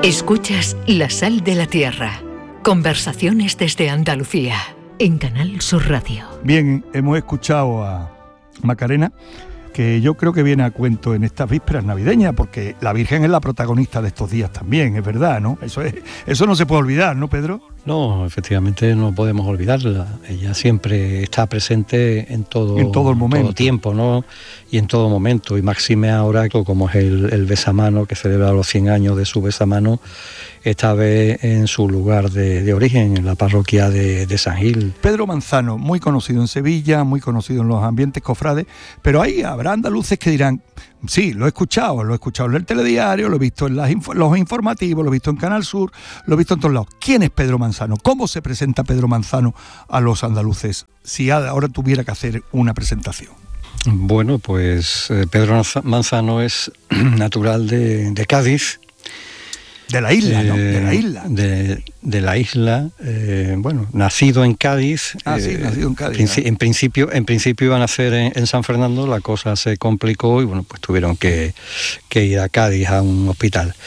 Escuchas La Sal de la Tierra. Conversaciones desde Andalucía, en Canal Sur Radio. Bien, hemos escuchado a Macarena, que yo creo que viene a cuento en estas vísperas navideñas, porque la Virgen es la protagonista de estos días también, es verdad, ¿no? Eso no se puede olvidar, ¿no, Pedro? No, efectivamente no podemos olvidarla. Ella siempre está presente en todo el momento, todo tiempo, ¿no? Y en todo momento. Y máxime ahora, como es el besamano, que celebra los 100 años de su besamano, esta vez en su lugar de origen, en la parroquia de San Gil. Pedro Manzano, muy conocido en Sevilla, muy conocido en los ambientes cofrades, pero ahí habrá andaluces que dirán, sí, lo he escuchado en el telediario, lo he visto en los informativos, lo he visto en Canal Sur, lo he visto en todos lados. ¿Quién es Pedro Manzano? ¿Cómo se presenta Pedro Manzano a los andaluces? Si ahora tuviera que hacer una presentación. Bueno, pues Pedro Manzano es natural de Cádiz. De la isla, ¿no? De la isla. De la isla, bueno, nacido en Cádiz. Sí, nacido en Cádiz. En principio iban a nacer en San Fernando, la cosa se complicó y bueno, pues tuvieron que ir a Cádiz a un hospital.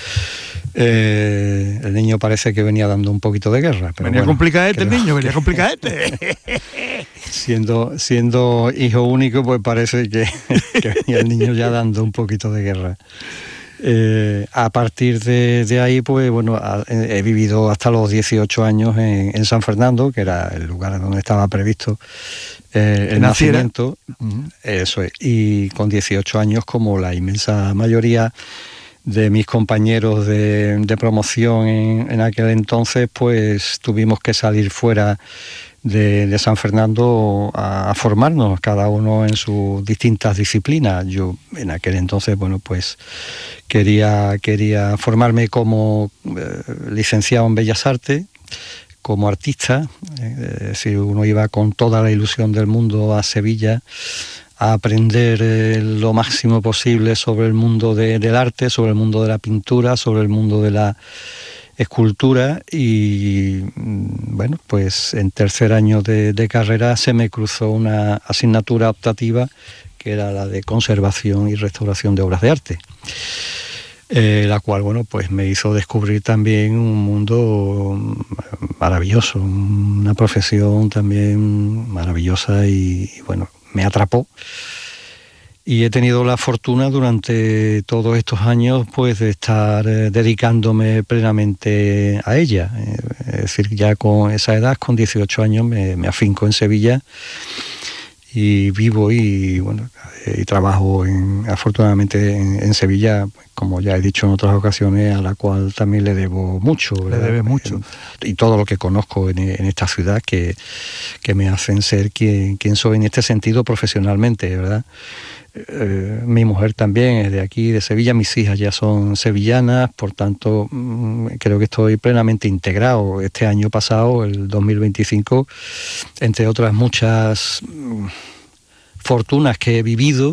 El niño parece que venía dando un poquito de guerra. Pero venía complicadete el niño, venía complicadete. Siendo hijo único, pues parece que venía el niño ya dando un poquito de guerra. A partir de ahí, pues bueno, he vivido hasta los 18 años en San Fernando, que era el lugar donde estaba previsto el nacimiento. Uh-huh. Eso es. Y con 18 años, como la inmensa mayoría de mis compañeros de promoción en aquel entonces, pues tuvimos que salir fuera de San Fernando a formarnos, cada uno en sus distintas disciplinas. Yo en aquel entonces, bueno, pues quería formarme como licenciado en Bellas Artes, como artista, es decir, uno iba con toda la ilusión del mundo a Sevilla a aprender lo máximo posible sobre el mundo del arte, sobre el mundo de la pintura, sobre el mundo de la escultura. Y bueno, pues en tercer año de carrera se me cruzó una asignatura optativa que era la de conservación y restauración de obras de arte, la cual, bueno, pues me hizo descubrir también un mundo maravilloso, una profesión también maravillosa y bueno, me atrapó. Y he tenido la fortuna durante todos estos años pues de estar dedicándome plenamente a ella. Es decir, ya con esa edad, con 18 años, me afinco en Sevilla y vivo y bueno, y trabajo afortunadamente en Sevilla, como ya he dicho en otras ocasiones, a la cual también le debo mucho, ¿verdad? Le debe mucho. Y todo lo que conozco en esta ciudad que me hacen ser quien soy en este sentido profesionalmente, ¿verdad? Mi mujer también es de aquí, de Sevilla, mis hijas ya son sevillanas, por tanto creo que estoy plenamente integrado. Este año pasado, el 2025, entre otras muchas fortunas que he vivido,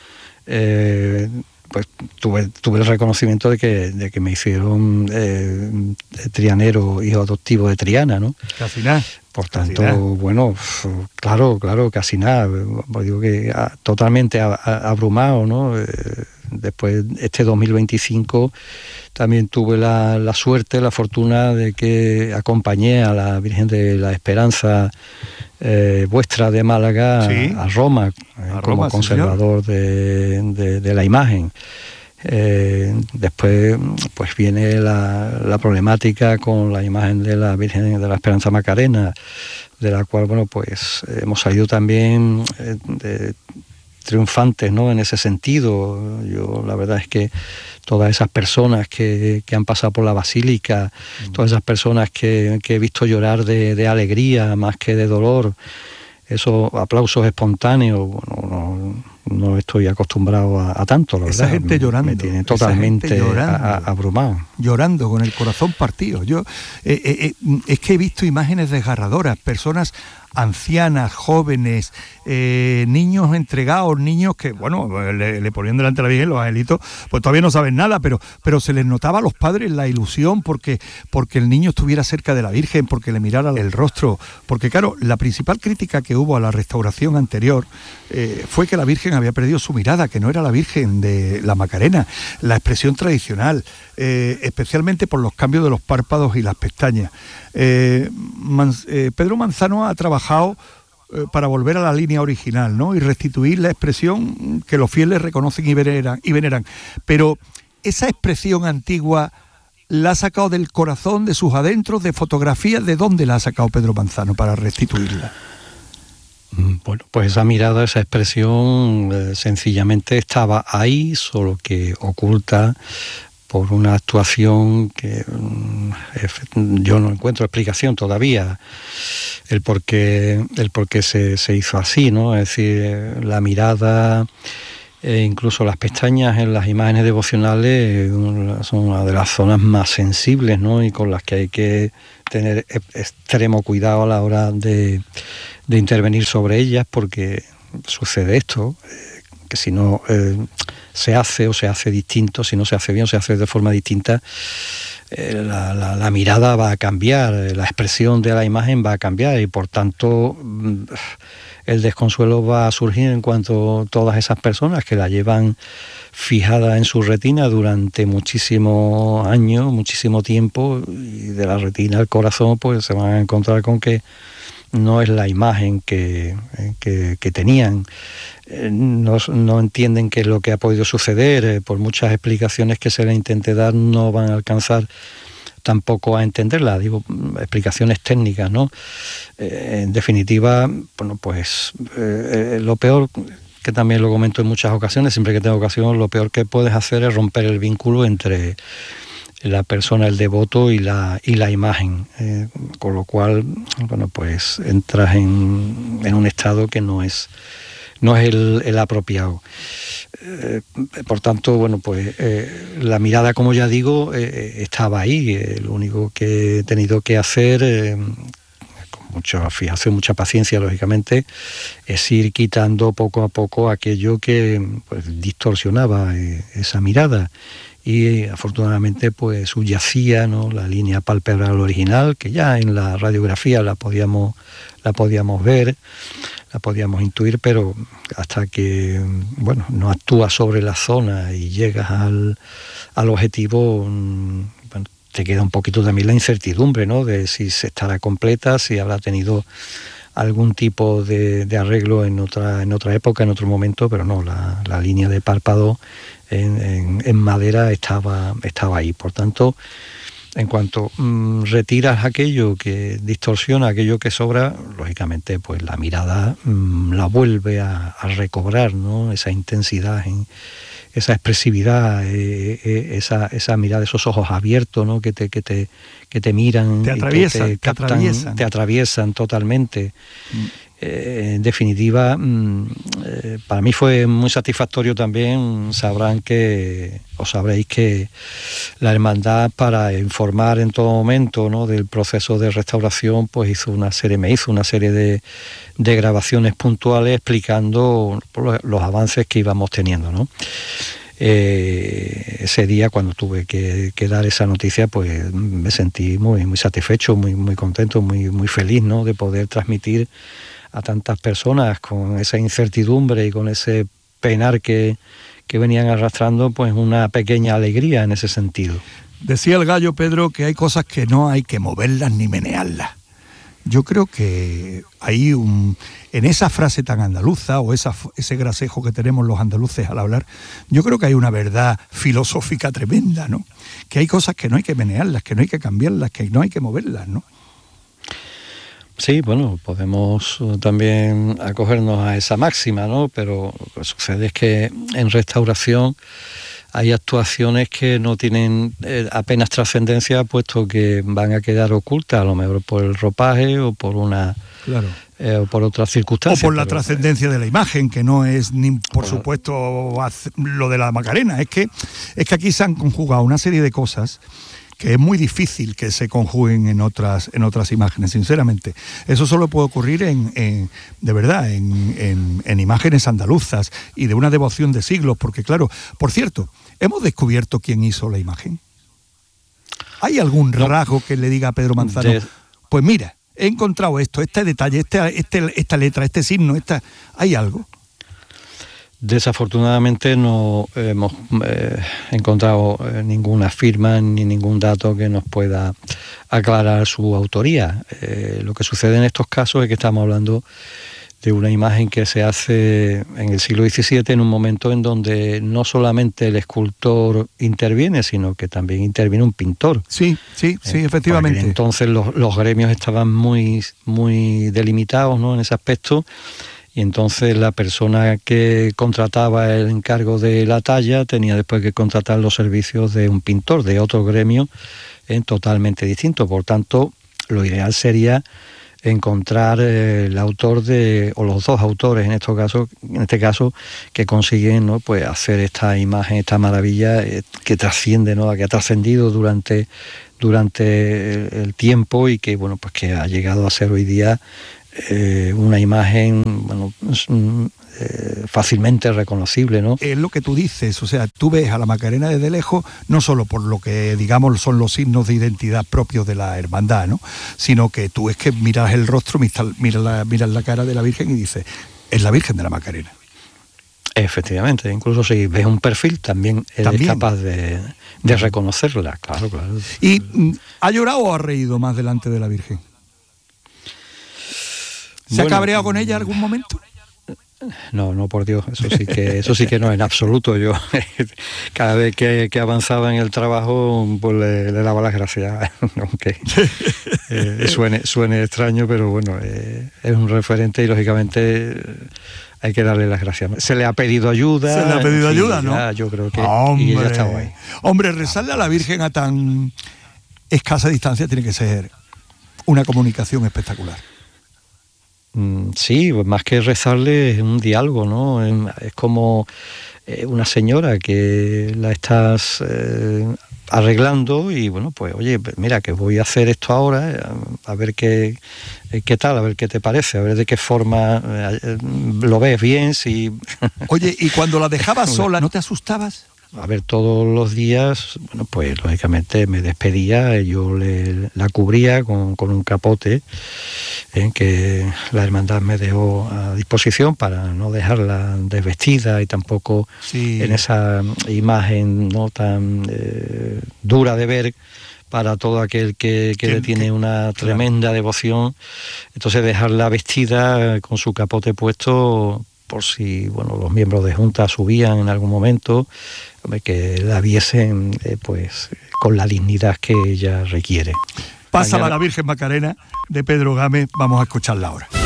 pues tuve el reconocimiento de que me hicieron trianero, hijo adoptivo de Triana, ¿no? Casi nada. Por tanto, bueno, claro, casi nada. Digo que totalmente abrumado, ¿no? Después, este 2025, también tuve la suerte, la fortuna de que acompañé a la Virgen de la Esperanza vuestra de Málaga, ¿sí?, a Roma, como conservador de la imagen. Después pues viene la problemática con la imagen de la Virgen de la Esperanza Macarena, de la cual, bueno, pues hemos salido también triunfantes, ¿no?, en ese sentido. Yo la verdad es que todas esas personas que han pasado por la basílica, todas esas personas que he visto llorar de alegría más que de dolor, esos aplausos espontáneos, bueno, no estoy acostumbrado a tanto, la verdad. Esa gente llorando. Me tiene totalmente abrumado. Llorando, con el corazón partido. Yo es que he visto imágenes desgarradoras, personas ancianas, jóvenes, niños entregados, niños que, bueno, le ponían delante de la Virgen, los angelitos, pues todavía no saben nada, pero se les notaba a los padres la ilusión porque el niño estuviera cerca de la Virgen, porque le mirara el rostro, porque claro, la principal crítica que hubo a la restauración anterior fue que la Virgen había perdido su mirada, que no era la Virgen de la Macarena, la expresión tradicional, especialmente por los cambios de los párpados y las pestañas. Pedro Manzano ha trabajado para volver a la línea original, ¿no? Y restituir la expresión que los fieles reconocen y veneran. Pero esa expresión antigua la ha sacado del corazón, de sus adentros, de fotografías. ¿De dónde la ha sacado Pedro Manzano para restituirla? Bueno, pues esa mirada, esa expresión sencillamente estaba ahí, solo que oculta por una actuación que yo no encuentro explicación todavía el por qué se hizo así, ¿no? Es decir, la mirada, incluso las pestañas en las imágenes devocionales son una de las zonas más sensibles, ¿no? Y con las que hay que tener extremo cuidado a la hora de intervenir sobre ellas, porque sucede esto, que si no se hace distinto, si no se hace bien o se hace de forma distinta, la mirada va a cambiar, la expresión de la imagen va a cambiar y por tanto el desconsuelo va a surgir en cuanto todas esas personas que la llevan fijada en su retina durante muchísimos años, muchísimo tiempo, y de la retina al corazón pues se van a encontrar con que no es la imagen que tenían. No entienden qué es lo que ha podido suceder, por muchas explicaciones que se les intente dar no van a alcanzar tampoco a entenderla, digo, explicaciones técnicas, ¿no? En definitiva, bueno, pues lo peor, que también lo comento en muchas ocasiones, siempre que tengo ocasión, lo peor que puedes hacer es romper el vínculo entre la persona, el devoto y la imagen, con lo cual, bueno, pues entras en un estado que no es el apropiado. Por tanto, bueno, pues la mirada, como ya digo, estaba ahí. Lo único que he tenido que hacer, con mucha fijación, mucha paciencia, lógicamente, es ir quitando poco a poco aquello que pues distorsionaba esa mirada. Y afortunadamente pues subyacía, ¿no?, la línea palpebral original, que ya en la radiografía la podíamos ver, la podíamos intuir, pero hasta que, bueno, no actúas sobre la zona y llegas al objetivo, bueno, te queda un poquito también la incertidumbre, ¿no?, de si se estará completa, si habrá tenido algún tipo de arreglo en otra época, en otro momento, pero no, la línea de párpado en madera estaba ahí. Por tanto, en cuanto retiras aquello que distorsiona, aquello que sobra, lógicamente pues la mirada la vuelve a recobrar, ¿no?, esa intensidad, esa expresividad, esa mirada, esos ojos abiertos, ¿no?, que te miran, te atraviesan totalmente. En definitiva, para mí fue muy satisfactorio también. Sabréis que la hermandad, para informar en todo momento, ¿no?, del proceso de restauración, pues me hizo una serie de grabaciones puntuales explicando los avances que íbamos teniendo, ¿no? Ese día, cuando tuve que dar esa noticia, pues me sentí muy, muy satisfecho, muy, muy contento, muy, muy feliz, ¿no?, de poder transmitir a tantas personas con esa incertidumbre y con ese penar que venían arrastrando, pues una pequeña alegría en ese sentido. Decía el gallo, Pedro, que hay cosas que no hay que moverlas ni menearlas. Yo creo que hay en esa frase tan andaluza, o ese gracejo que tenemos los andaluces al hablar, yo creo que hay una verdad filosófica tremenda, ¿no? Que hay cosas que no hay que menearlas, que no hay que cambiarlas, que no hay que moverlas, ¿no? Sí, bueno, podemos también acogernos a esa máxima, ¿no? Pero lo que sucede es que en restauración hay actuaciones que no tienen apenas trascendencia, puesto que van a quedar ocultas, a lo mejor por el ropaje o por o por otras circunstancias. O por la trascendencia de la imagen, que no es ni, por supuesto, lo de la Macarena. Es que aquí se han conjugado una serie de cosas que es muy difícil que se conjuguen en otras imágenes, sinceramente. Eso solo puede ocurrir en imágenes andaluzas y de una devoción de siglos, porque claro, por cierto, ¿hemos descubierto quién hizo la imagen? ¿Hay algún rasgo que le diga a Pedro Manzano, pues mira, he encontrado esto, este detalle, esta letra, este signo, ¿hay algo? Desafortunadamente no hemos encontrado ninguna firma ni ningún dato que nos pueda aclarar su autoría. Lo que sucede en estos casos es que estamos hablando de una imagen que se hace en el siglo XVII, en un momento en donde no solamente el escultor interviene, sino que también interviene un pintor. Sí, efectivamente. Entonces los gremios estaban muy delimitados, ¿no?, en ese aspecto, y entonces la persona que contrataba el encargo de la talla tenía después que contratar los servicios de un pintor de otro gremio totalmente distinto. Por tanto, lo ideal sería encontrar el autor o los dos autores en este caso que consiguen, ¿no?, pues hacer esta imagen, esta maravilla que trasciende, ¿no?, que ha trascendido durante el tiempo y que, bueno, pues que ha llegado a ser hoy día una imagen, bueno, fácilmente reconocible, ¿no? Es lo que tú dices, o sea, tú ves a la Macarena desde lejos, no solo por lo que, digamos, son los signos de identidad propios de la hermandad, ¿no?, sino que tú es que miras el rostro, miras la cara de la Virgen y dices, es la Virgen de la Macarena. Efectivamente, incluso si ves un perfil también eres capaz de reconocerla, claro. ¿Y ha llorado o ha reído más delante de la Virgen? ¿Se ha cabreado con ella algún momento? No, por Dios, eso sí que no, en absoluto. Yo cada vez que avanzaba en el trabajo, pues le daba las gracias, aunque suene extraño, pero bueno, es un referente y lógicamente hay que darle las gracias. Se le ha pedido ayuda. ¿no? Yo creo que hombre, y ella está ahí. Hombre, rezarle a la Virgen a tan escasa distancia tiene que ser una comunicación espectacular. Sí, pues más que rezarle es un diálogo, ¿no? Es como una señora que la estás arreglando y bueno, pues oye, mira que voy a hacer esto ahora, a ver qué tal, a ver qué te parece, a ver de qué forma lo ves bien, si... Oye, ¿y cuando la dejabas sola, no te asustabas? A ver, todos los días, bueno, pues lógicamente me despedía, yo la cubría con un capote que la hermandad me dejó a disposición para no dejarla desvestida y tampoco en esa imagen no tan dura de ver para todo aquel que le tiene una tremenda devoción. Entonces dejarla vestida con su capote puesto por si, bueno, los miembros de Junta subían en algún momento, que la viesen pues con la dignidad que ella requiere. Pásala la Virgen Macarena de Pedro Gámez, vamos a escucharla ahora.